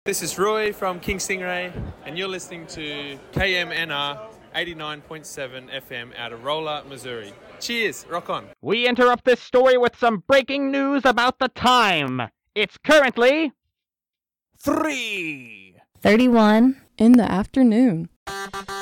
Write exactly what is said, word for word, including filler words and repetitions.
This is Roy from King Stingray, and you're listening to K M N R eighty-nine point seven F M out of Rolla, Missouri. Cheers, rock on. We interrupt this story with some breaking news about the time. It's currently three thirty-one in the afternoon.